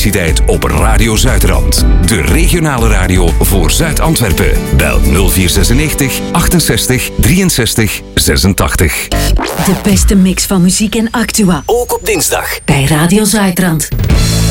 publiciteit op Radio Zuidrand. De regionale radio voor Zuid-Antwerpen. Bel 0496 68 63 86. De beste mix van muziek en actua. Ook op dinsdag. Bij Radio Zuidrand.